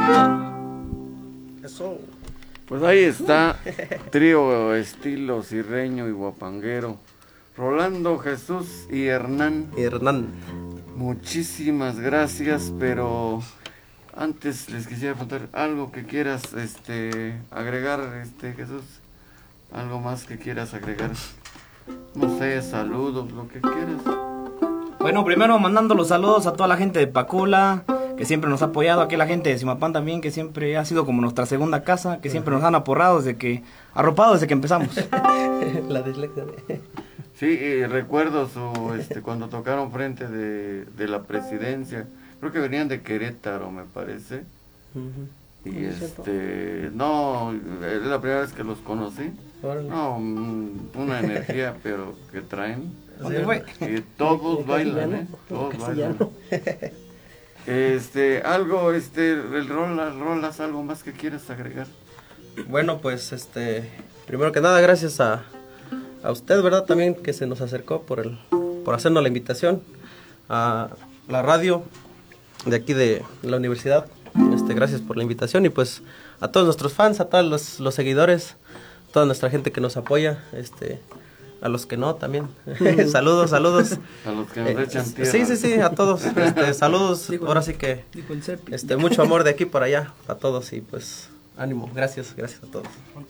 Eso. Pues ahí está, trío estilo cirreño y guapanguero, Rolando, Jesús y Hernán. Muchísimas gracias, pero antes les quisiera preguntar algo que quieras agregar, Jesús, algo más que quieras agregar, no sé, saludos, lo que quieras. Bueno, primero mandando los saludos a toda la gente de Pacula, que siempre nos ha apoyado, aquí la gente de Zimapán también, que siempre ha sido como nuestra segunda casa, que siempre nos han arropado desde que empezamos. La dislexia. Sí, recuerdo cuando tocaron frente de la presidencia, creo que venían de Querétaro, me parece. Y no, es la primera vez que los conocí. No, una energía, pero que traen. ¿Dónde fue? Y todos bailan, todos bailan. Algo, el rolas, algo más que quieras agregar. Bueno, pues, primero que nada, gracias a usted, ¿verdad? También que se nos acercó por hacernos la invitación a la radio de aquí de la universidad. Gracias por la invitación y pues a todos nuestros fans, a todos los seguidores, toda nuestra gente que nos apoya, a los que no también. saludos. A los que nos echan tierra. Sí, a todos. Saludos, ahora sí que mucho amor de aquí por allá a todos y pues ánimo, gracias a todos.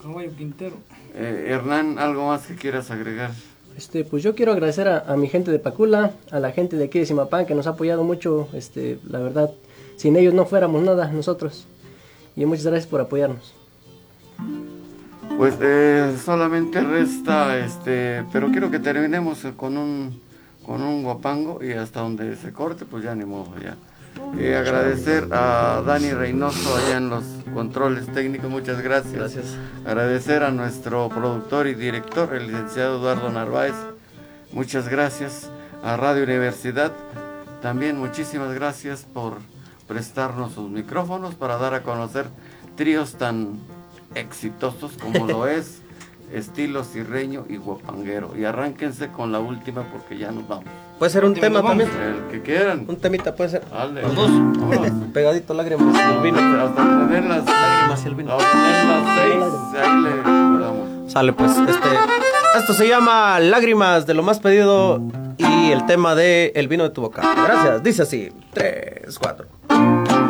Hernán, ¿algo más que quieras agregar? Pues yo quiero agradecer a mi gente de Pacula, a la gente de aquí de Zimapán que nos ha apoyado mucho, la verdad, sin ellos no fuéramos nada nosotros. Y muchas gracias por apoyarnos. Pues solamente resta, pero quiero que terminemos con un guapango y hasta donde se corte, pues ya ni modo, ya. Agradecer a Dani Reynoso allá en los controles técnicos, muchas gracias. Agradecer a nuestro productor y director, el licenciado Eduardo Narváez, muchas gracias. A Radio Universidad, también muchísimas gracias por prestarnos sus micrófonos para dar a conocer tríos tan exitosos como lo es estilo cirreño y guapanguero. Y arránquense con la última porque ya nos vamos. Puede ser un tema también. El que quieran. Un temita puede ser. Dale. Los dos. Pegadito, lágrimas y el vino. Hasta tener las lágrimas y el vino. Hasta tener las 6. Ahí le damos. Sale pues. Esto se llama Lágrimas de lo más pedido y el tema de El vino de tu boca. Gracias. Dice así. 3, 4.